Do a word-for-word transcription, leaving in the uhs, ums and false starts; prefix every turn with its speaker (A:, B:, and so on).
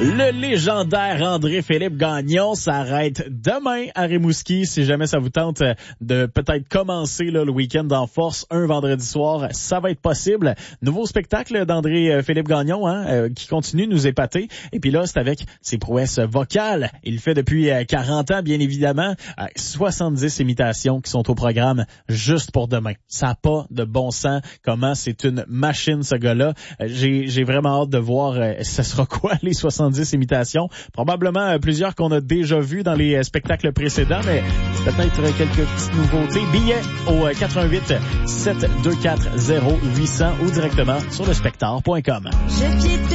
A: Le légendaire André-Philippe Gagnon s'arrête demain à Rimouski. Si jamais ça vous tente de peut-être commencer là, le week-end en force, un vendredi soir, ça va être possible. Nouveau spectacle d'André-Philippe Gagnon hein, euh, qui continue de nous épater. Et puis là, c'est avec ses prouesses vocales. Il le fait depuis quarante ans, bien évidemment. soixante-dix imitations qui sont au programme juste pour demain. Ça n'a pas de bon sens. Comment c'est une machine, ce gars-là. J'ai, j'ai vraiment hâte de voir euh, ce sera quoi les soixante-dix imitations. Probablement euh, plusieurs qu'on a déjà vues dans les euh, spectacles précédents, mais peut-être quelques petites nouveautés. Billets au euh, quatre un huit sept deux quatre zéro huit zéro zéro ou directement sur le spectacle point com. Je